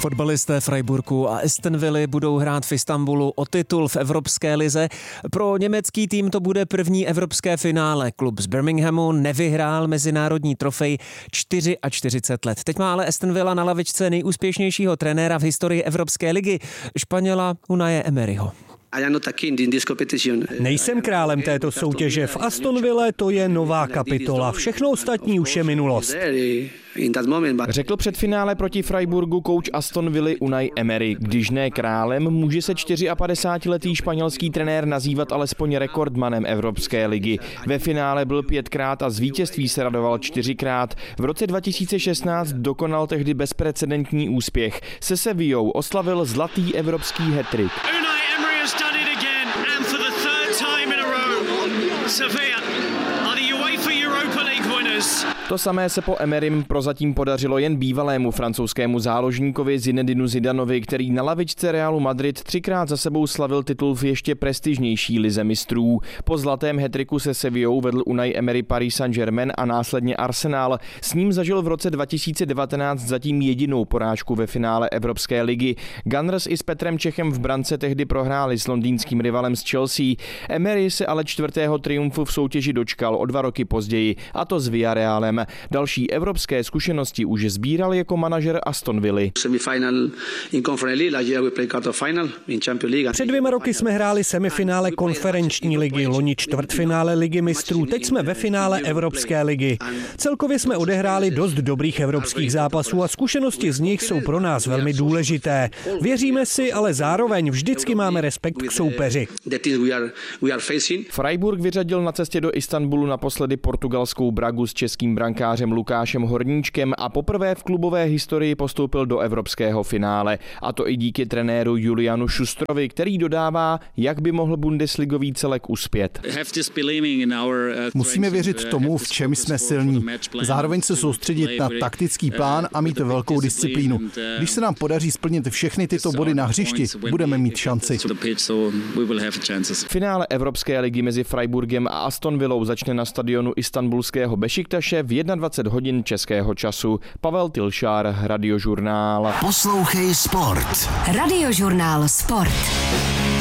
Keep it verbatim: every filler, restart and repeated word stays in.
Fotbalisté Freiburgu a Aston Villy budou hrát v Istanbulu o titul v Evropské lize. Pro německý tým to bude první evropské finále. Klub z Birminghamu nevyhrál mezinárodní trofej čtyřicet čtyři let. Teď má ale Aston Villa na lavičce nejúspěšnějšího trenéra v historii Evropské ligy, Španěla Unaye Emeryho. Nejsem králem této soutěže. V Aston Ville to je nová kapitola. Všechno ostatní už je minulost. Řekl před finále proti Freiburgu kouč Aston Villy Unai Emery. Když ne králem, může se padesátičtyřletý španělský trenér nazývat alespoň rekordmanem Evropské ligy. Ve finále byl pětkrát a z vítězství se radoval čtyřikrát. V roce dva tisíce šestnáct dokonal tehdy bezprecedentní úspěch. Se Sevillou oslavil zlatý evropský hat-trick. To samé se po Emerym prozatím podařilo jen bývalému francouzskému záložníkovi Zinedinu Zidanovi, který na lavičce Realu Madrid třikrát za sebou slavil titul v ještě prestižnější lize mistrů. Po zlatém hat-tricku se Sevillou vedl Unai Emery Paris Saint-Germain a následně Arsenal. S ním zažil v roce dva tisíce devatenáct zatím jedinou porážku ve finále Evropské ligy. Gunners i s Petrem Čechem v brance tehdy prohráli s londýnským rivalem z Chelsea. Emery se ale čtvrtého triumfu v soutěži dočkal o dva roky později, a to s Villarrealem. Další evropské zkušenosti už sbíral jako manažer Aston Villy. Před dvěma roky jsme hráli semifinále konferenční ligy, loni čtvrtfinále ligy mistrů, teď jsme ve finále Evropské ligy. Celkově jsme odehráli dost dobrých evropských zápasů a zkušenosti z nich jsou pro nás velmi důležité. Věříme si, ale zároveň vždycky máme respekt k soupeři. Freiburg vyřadil na cestě do Istanbulu naposledy portugalskou Bragu s českým brankářem Lukášem Horníčkem a poprvé v klubové historii postoupil do evropského finále. A to i díky trenéru Julianu Šustrovi, který dodává, jak by mohl bundesligový celek uspět. Musíme věřit tomu, v čem jsme silní. Zároveň se soustředit na taktický plán a mít velkou disciplínu. Když se nám podaří splnit všechny tyto body na hřišti, budeme mít šanci. Finále Evropské ligy mezi Freiburgem a Aston Villou začne na stadionu istanbulského Bešiktaše v dvacet jedna hodin českého času. Pavel Tilšár, Radiožurnál. Poslouchej Sport. Radiožurnál Sport.